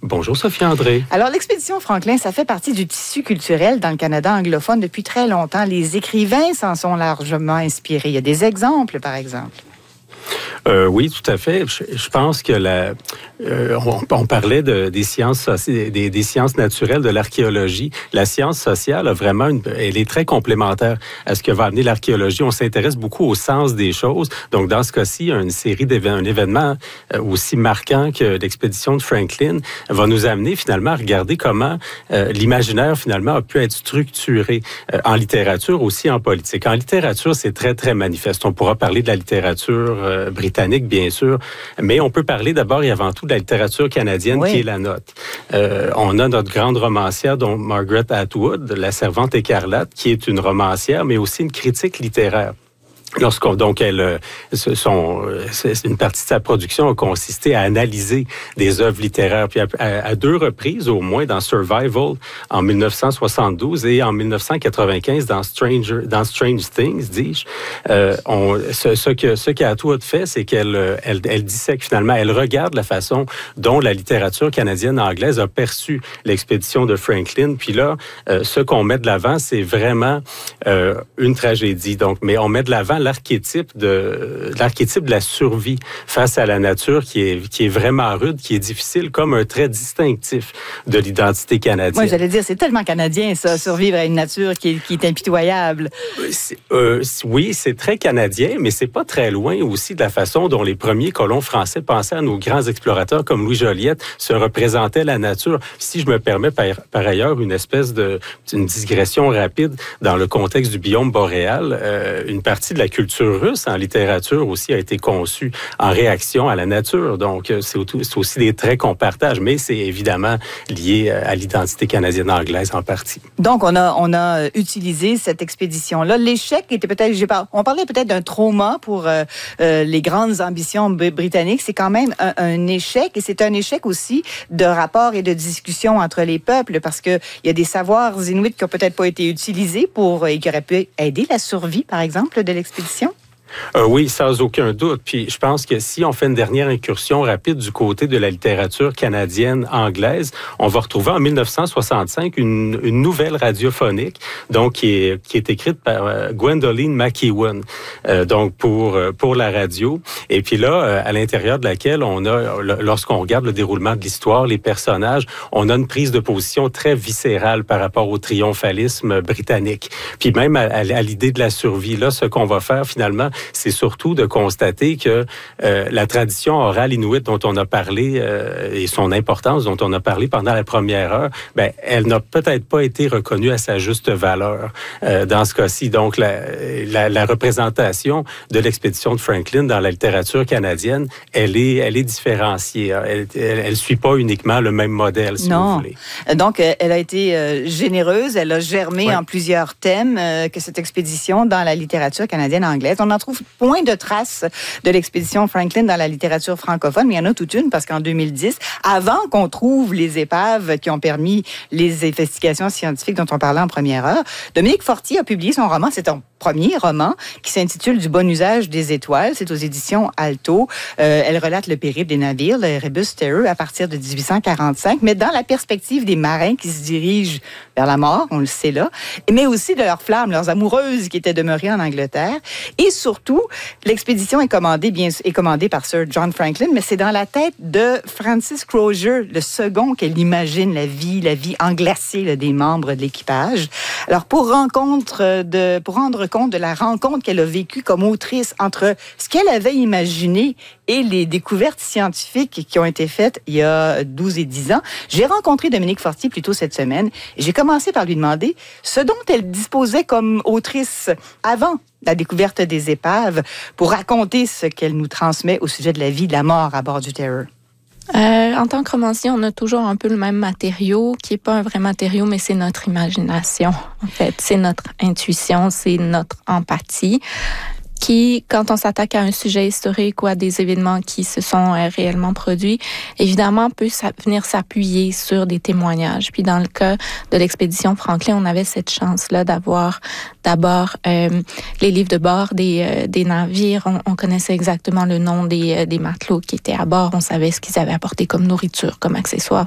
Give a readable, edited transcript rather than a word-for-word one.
Bonjour Sophie André. Alors, l'expédition Franklin, ça fait partie du tissu culturel dans le Canada anglophone depuis très longtemps. Les écrivains s'en sont largement inspirés. Il y a des exemples, par exemple. Oui, tout à fait. Je pense que on parlait des sciences des sciences naturelles, de l'archéologie. La science sociale a vraiment elle est très complémentaire à ce que va amener l'archéologie. On s'intéresse beaucoup au sens des choses. Donc, dans ce cas-ci, une série un événement aussi marquant que l'expédition de Franklin va nous amener finalement à regarder comment l'imaginaire finalement a pu être structuré en littérature, aussi en politique. En littérature, c'est très, très manifeste. On pourra parler de la littérature britannique, bien sûr, mais on peut parler d'abord et avant tout de la littérature canadienne, oui, qui est la nôtre. On a notre grande romancière, dont Margaret Atwood, La Servante écarlate, qui est une romancière, mais aussi une critique littéraire. Une partie de sa production a consisté à analyser des œuvres littéraires. Puis à deux reprises, au moins, dans Survival, en 1972 et en 1995, dans Strange Things, dis-je, ce qu'Atwood fait, c'est qu'elle dissèque finalement, elle regarde la façon dont la littérature canadienne-anglaise a perçu l'expédition de Franklin. Puis là, ce qu'on met de l'avant, c'est vraiment une tragédie. Donc, mais on met de l'avant l'archétype de la survie face à la nature qui est vraiment rude, qui est difficile, comme un trait distinctif de l'identité canadienne. Moi, j'allais dire, c'est tellement canadien, ça, survivre à une nature qui est impitoyable. Oui, c'est très canadien, mais c'est pas très loin aussi de la façon dont les premiers colons français pensaient à nos grands explorateurs comme Louis Joliette se représentaient la nature. Si je me permets par ailleurs une digression rapide dans le contexte du biome boréal, une partie de la culture russe en littérature aussi a été conçue en réaction à la nature. Donc, c'est aussi des traits qu'on partage, mais c'est évidemment lié à l'identité canadienne-anglaise en partie. Donc, on a utilisé cette expédition-là. L'échec était on parlait peut-être d'un trauma pour les grandes ambitions britanniques. C'est quand même un échec, et c'est un échec aussi de rapport et de discussion entre les peuples, parce qu'il y a des savoirs inuits qui n'ont peut-être pas été utilisés et qui auraient pu aider la survie, par exemple, de l'expédition. Oui, sans aucun doute. Puis je pense que si on fait une dernière incursion rapide du côté de la littérature canadienne-anglaise, on va retrouver en 1965 une nouvelle radiophonique, donc qui est écrite par Gwendoline McEwan, donc pour la radio. Et puis là, à l'intérieur de laquelle on a, lorsqu'on regarde le déroulement de l'histoire, les personnages, on a une prise de position très viscérale par rapport au triomphalisme britannique. Puis même à l'idée de la survie. Là, ce qu'on va faire finalement, c'est surtout de constater que la tradition orale inuite dont on a parlé et son importance dont on a parlé pendant la première heure, elle n'a peut-être pas été reconnue à sa juste valeur dans ce cas-ci. Donc, la représentation de l'expédition de Franklin dans la littérature canadienne, elle est différenciée. Elle suit pas uniquement le même modèle, si vous voulez. Donc, elle a été généreuse, elle a germé en plusieurs thèmes que cette expédition dans la littérature canadienne-anglaise. On en trouve point de traces de l'expédition Franklin dans la littérature francophone, mais il y en a toute une, parce qu'en 2010, avant qu'on trouve les épaves qui ont permis les investigations scientifiques dont on parlait en première heure, Dominique Fortier a publié son roman. C'est un premier roman qui s'intitule « Du bon usage des étoiles ». C'est aux éditions Alto. Elle relate le périple des navires, le Rebus Terror, à partir de 1845, mais dans la perspective des marins qui se dirigent vers la mort, on le sait là, mais aussi de leurs flammes, leurs amoureuses qui étaient demeurées en Angleterre. Et surtout, l'expédition est commandée par Sir John Franklin, mais c'est dans la tête de Francis Crozier, le second, qu'elle imagine la vie englacée là, des membres de l'équipage. Alors, pour rendre compte de la rencontre qu'elle a vécue comme autrice entre ce qu'elle avait imaginé et les découvertes scientifiques qui ont été faites il y a 12 et 10 ans, j'ai rencontré Dominique Fortier plus tôt cette semaine et j'ai commencé par lui demander ce dont elle disposait comme autrice avant la découverte des épaves pour raconter ce qu'elle nous transmet au sujet de la vie et de la mort à bord du Terror. En tant que romancier, on a toujours un peu le même matériau, qui n'est pas un vrai matériau, mais c'est notre imagination, en fait. C'est notre intuition, c'est notre empathie. Qui, quand on s'attaque à un sujet historique ou à des événements qui se sont réellement produits, évidemment, peut venir s'appuyer sur des témoignages. Puis dans le cas de l'expédition Franklin, on avait cette chance-là d'avoir d'abord les livres de bord des navires. On connaissait exactement le nom des matelots qui étaient à bord. On savait ce qu'ils avaient apporté comme nourriture, comme accessoire.